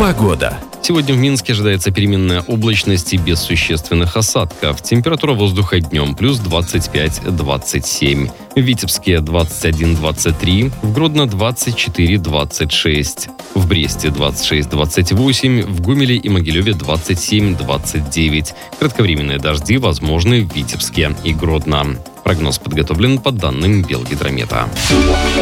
Погода. Сегодня в Минске ожидается переменная облачность и без существенных осадков. Температура воздуха днем плюс 25-27. В Витебске 21-23, в Гродно 24-26. В Бресте 26-28, в Гомеле и Могилеве 27-29. Кратковременные дожди возможны в Витебске и Гродно. Прогноз подготовлен по данным Белгидромета.